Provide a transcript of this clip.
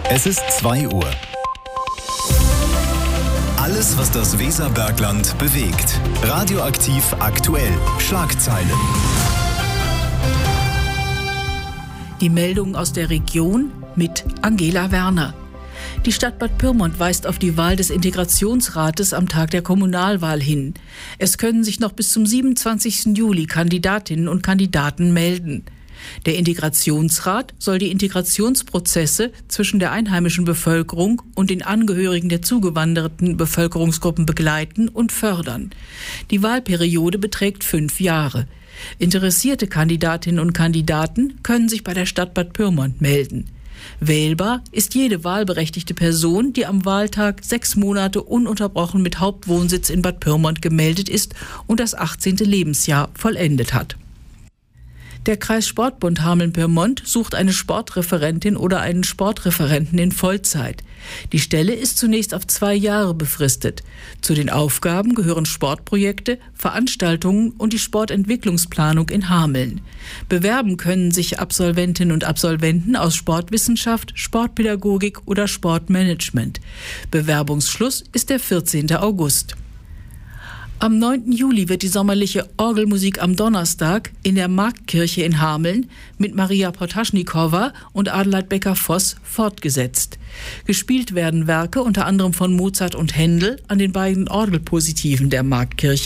Es ist 2 Uhr. Alles, was das Weserbergland bewegt. Radioaktiv aktuell. Schlagzeilen. Die Meldungen aus der Region mit Angela Werner. Die Stadt Bad Pyrmont weist auf die Wahl des Integrationsrates am Tag der Kommunalwahl hin. Es können sich noch bis zum 27. Juli Kandidatinnen und Kandidaten melden. Der Integrationsrat soll die Integrationsprozesse zwischen der einheimischen Bevölkerung und den Angehörigen der zugewanderten Bevölkerungsgruppen begleiten und fördern. Die Wahlperiode beträgt 5 Jahre. Interessierte Kandidatinnen und Kandidaten können sich bei der Stadt Bad Pyrmont melden. Wählbar ist jede wahlberechtigte Person, die am Wahltag 6 Monate ununterbrochen mit Hauptwohnsitz in Bad Pyrmont gemeldet ist und das 18. Lebensjahr vollendet hat. Der Kreissportbund Hameln-Pyrmont sucht eine Sportreferentin oder einen Sportreferenten in Vollzeit. Die Stelle ist zunächst auf 2 Jahre befristet. Zu den Aufgaben gehören Sportprojekte, Veranstaltungen und die Sportentwicklungsplanung in Hameln. Bewerben können sich Absolventinnen und Absolventen aus Sportwissenschaft, Sportpädagogik oder Sportmanagement. Bewerbungsschluss ist der 14. August. Am 9. Juli wird die sommerliche Orgelmusik am Donnerstag in der Marktkirche in Hameln mit Maria Potaschnikowa und Adelheid Becker-Voss fortgesetzt. Gespielt werden Werke unter anderem von Mozart und Händel an den beiden Orgelpositiven der Marktkirche.